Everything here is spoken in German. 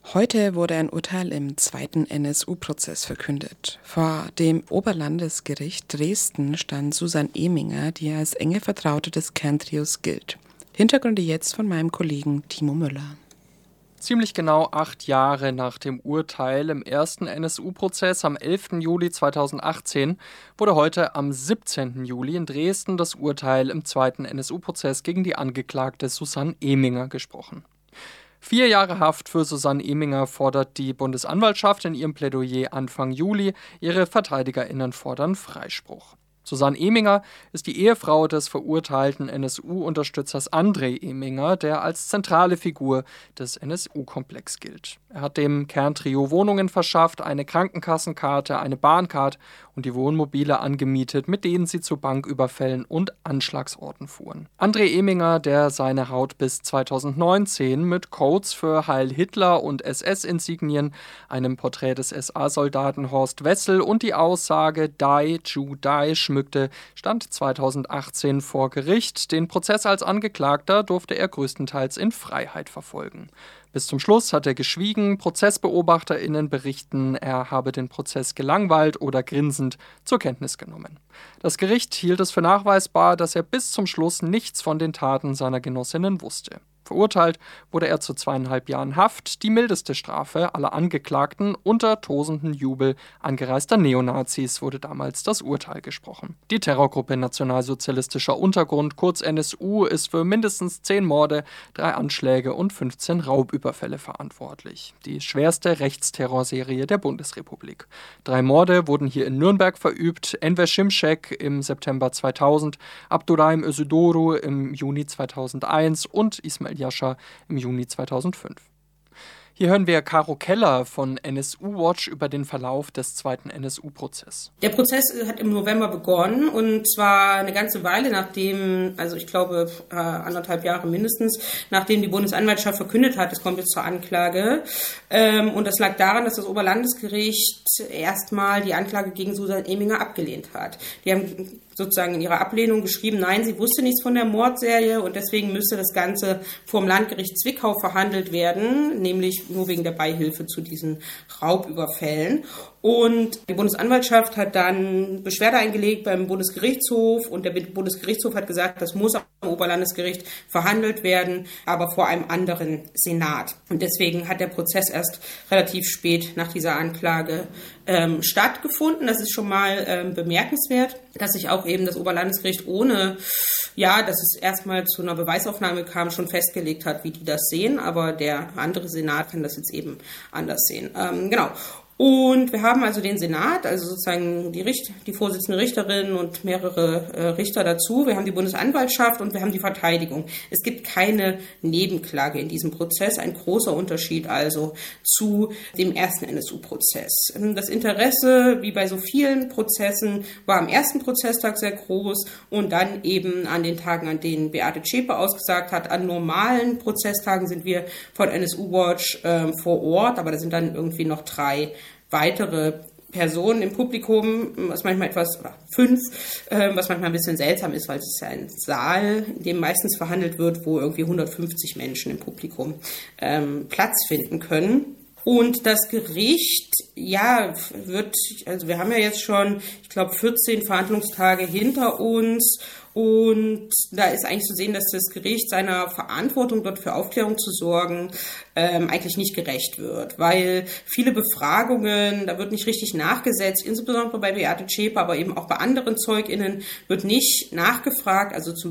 Heute wurde ein Urteil im zweiten NSU-Prozess verkündet. Vor dem Oberlandesgericht Dresden stand Susanne Eminger, die als enge Vertraute des Kerntrios gilt. Hintergründe jetzt von meinem Kollegen Timo Müller. Ziemlich genau 8 Jahre nach dem Urteil im ersten NSU-Prozess am 11. Juli 2018 wurde heute am 17. Juli in Dresden das Urteil im zweiten NSU-Prozess gegen die Angeklagte Susanne Eminger gesprochen. 4 Jahre Haft für Susanne Eminger fordert die Bundesanwaltschaft in ihrem Plädoyer Anfang Juli. Ihre VerteidigerInnen fordern Freispruch. Susanne Eminger ist die Ehefrau des verurteilten NSU-Unterstützers André Eminger, der als zentrale Figur des NSU-Komplex gilt. Er hat dem Kerntrio Wohnungen verschafft, eine Krankenkassenkarte, eine Bahncard und die Wohnmobile angemietet, mit denen sie zu Banküberfällen und Anschlagsorten fuhren. André Eminger, der seine Haut bis 2019 mit Codes für Heil Hitler und SS-Insignien, einem Porträt des SA-Soldaten Horst Wessel und die Aussage Die, Jew, Die schmückte, stand 2018 vor Gericht. Den Prozess als Angeklagter durfte er größtenteils in Freiheit verfolgen. Bis zum Schluss hat er geschwiegen. ProzessbeobachterInnen berichten, er habe den Prozess gelangweilt oder grinsend zur Kenntnis genommen. Das Gericht hielt es für nachweisbar, dass er bis zum Schluss nichts von den Taten seiner Genossinnen wusste. Verurteilt wurde er zu 2,5 Jahren Haft, die mildeste Strafe aller Angeklagten. Unter tosendem Jubel angereister Neonazis wurde damals das Urteil gesprochen. Die Terrorgruppe Nationalsozialistischer Untergrund, kurz NSU, ist für mindestens 10 Morde, 3 Anschläge und 15 Raubüberfälle verantwortlich. Die schwerste Rechtsterrorserie der Bundesrepublik. 3 Morde wurden hier in Nürnberg verübt: Enver Şimşek im September 2000, Abdurrahim Özduru im Juni 2001 und Ismail Jascha im Juni 2005. Hier hören wir Caro Keller von NSU Watch über den Verlauf des zweiten NSU-Prozesses. Der Prozess hat im November begonnen und zwar eine ganze Weile nachdem, also ich glaube 1,5 Jahre mindestens, nachdem die Bundesanwaltschaft verkündet hat, es kommt jetzt zur Anklage. Und das lag daran, dass das Oberlandesgericht erstmal die Anklage gegen Susanne Eminger abgelehnt hat. Die haben sozusagen in ihrer Ablehnung geschrieben, nein, sie wusste nichts von der Mordserie und deswegen müsste das Ganze vom Landgericht Zwickau verhandelt werden, nämlich nur wegen der Beihilfe zu diesen Raubüberfällen. Und die Bundesanwaltschaft hat dann Beschwerde eingelegt beim Bundesgerichtshof und der Bundesgerichtshof hat gesagt, das muss am Oberlandesgericht verhandelt werden, aber vor einem anderen Senat. Und deswegen hat der Prozess erst relativ spät nach dieser Anklage stattgefunden. Das ist schon mal bemerkenswert, dass sich auch eben das Oberlandesgericht dass es erstmal zu einer Beweisaufnahme kam, schon festgelegt hat, wie die das sehen, aber der andere Senat kann das jetzt eben anders sehen. Genau. Und wir haben also den Senat, also sozusagen die Vorsitzende Richterin und mehrere Richter dazu. Wir haben die Bundesanwaltschaft und wir haben die Verteidigung. Es gibt keine Nebenklage in diesem Prozess. Ein großer Unterschied also zu dem ersten NSU-Prozess. Das Interesse, wie bei so vielen Prozessen, war am ersten Prozesstag sehr groß und dann eben an den Tagen, an denen Beate Zschäpe ausgesagt hat. An normalen Prozesstagen sind wir von NSU Watch vor Ort, aber da sind dann irgendwie noch 3 weitere Personen im Publikum, was manchmal 5, was manchmal ein bisschen seltsam ist, weil es ist ja ein Saal, in dem meistens verhandelt wird, wo irgendwie 150 Menschen im Publikum Platz finden können. Und das Gericht, wir haben ja jetzt schon, ich glaube, 14 Verhandlungstage hinter uns. Und da ist eigentlich zu sehen, dass das Gericht seiner Verantwortung, dort für Aufklärung zu sorgen, eigentlich nicht gerecht wird. Weil viele Befragungen, da wird nicht richtig nachgesetzt, insbesondere bei Beate Zschäpe, aber eben auch bei anderen ZeugInnen wird nicht nachgefragt. Also zum